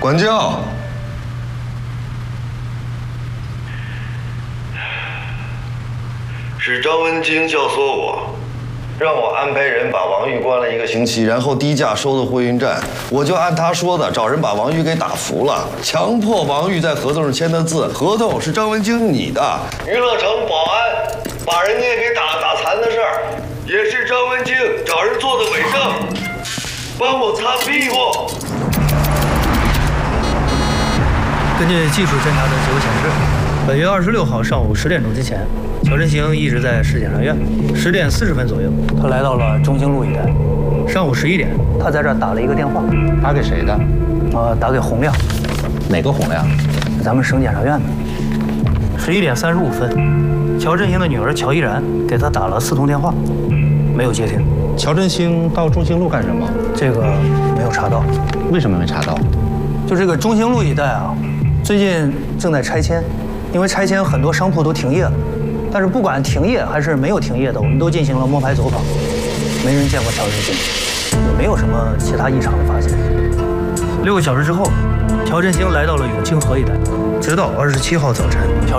管教。是张文京教唆我，让我安排人把王玉关了1个星期，然后低价收的货运站。我就按他说的，找人把王玉给打服了，强迫王玉在合同上签的字。合同是张文京你的，娱乐城保安把人家给打残的事儿，也是张文京找人做的伪证，帮我擦屁股。 根据技术侦查的结果显示，本月26号上午10点钟之前，乔振兴一直在市检察院。10点40分左右，他来到了中兴路一带。上午11点，他在这儿打了一个电话。 打给谁的？ 打给洪亮。 哪个洪亮？ 咱们省检察院的。11点35分，乔振兴的女儿乔依然给他打了4通电话，没有接听。 乔振兴到中兴路干什么？ 这个没有查到。 为什么没查到？ 就这个中兴路一带啊，最近正在拆迁，因为拆迁很多商铺都停业了。但是不管停业还是没有停业的，我们都进行了摸排走访，没人见过乔振兴，也没有什么其他异常的发现。6个小时之后，乔振兴来到了永清河一带，直到27号早晨。